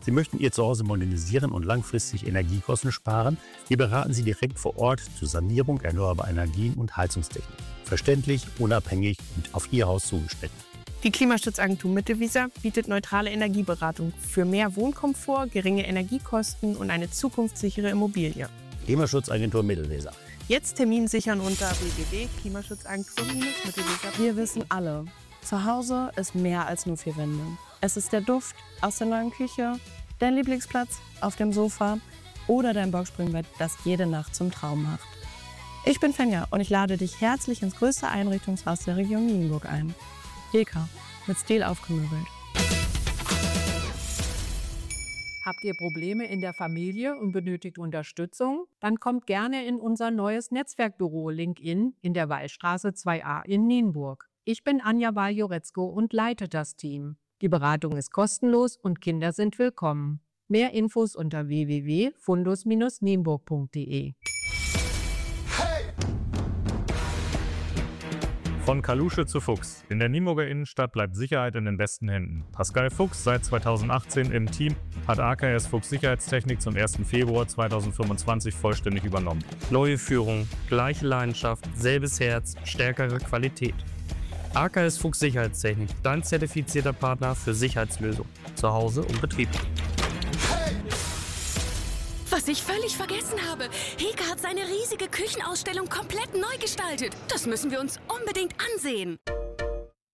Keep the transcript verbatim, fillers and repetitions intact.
Sie möchten Ihr Zuhause modernisieren und langfristig Energiekosten sparen? Wir beraten Sie direkt vor Ort zur Sanierung erneuerbarer Energien und Heizungstechnik. Verständlich, unabhängig und auf Ihr Haus zugeschnitten. Die Klimaschutzagentur Mittelwiser bietet neutrale Energieberatung für mehr Wohnkomfort, geringe Energiekosten und eine zukunftssichere Immobilie. Klimaschutzagentur Mittelwiser. Jetzt Termin sichern unter w w w punkt klimaschutzagentur Mittelwiser punkt de. Wir wissen alle, zu Hause ist mehr als nur vier Wände. Es ist der Duft aus der neuen Küche, dein Lieblingsplatz auf dem Sofa oder dein Boxspringbett, das jede Nacht zum Traum macht. Ich bin Fenja und ich lade dich herzlich ins größte Einrichtungshaus der Region Nienburg ein. Deka, mit Stil aufgemöbelt. Habt ihr Probleme in der Familie und benötigt Unterstützung? Dann kommt gerne in unser neues Netzwerkbüro LinkedIn in der Wallstraße zwei a in Nienburg. Ich bin Anja Waljoretzko und leite das Team. Die Beratung ist kostenlos und Kinder sind willkommen. Mehr Infos unter w w w punkt fundus Bindestrich nienburg punkt de. Von Kalusche zu Fuchs. In der Nienburger Innenstadt bleibt Sicherheit in den besten Händen. Pascal Fuchs, seit zweitausendachtzehn im Team, hat A K S Fuchs Sicherheitstechnik zum ersten Februar zweitausendfünfundzwanzig vollständig übernommen. Neue Führung, gleiche Leidenschaft, selbes Herz, stärkere Qualität. A K S Fuchs Sicherheitstechnik, dein zertifizierter Partner für Sicherheitslösungen, zu Hause und Betrieb. Was ich völlig vergessen habe. Heka hat seine riesige Küchenausstellung komplett neu gestaltet. Das müssen wir uns unbedingt ansehen.